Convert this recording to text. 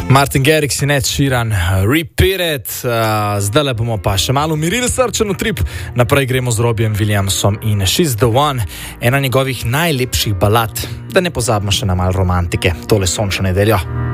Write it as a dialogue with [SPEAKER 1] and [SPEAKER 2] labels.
[SPEAKER 1] Martin Garrix in Ed Sheeran, Repeat It. Zdaj bomo pa še malo umirili srčen utrip. Naprej gremo z Robbiejem Williamsom in She's the One, ena njegovih najlepših balad. Da ne pozabimo še na malo romantike, tole sončno nedeljo.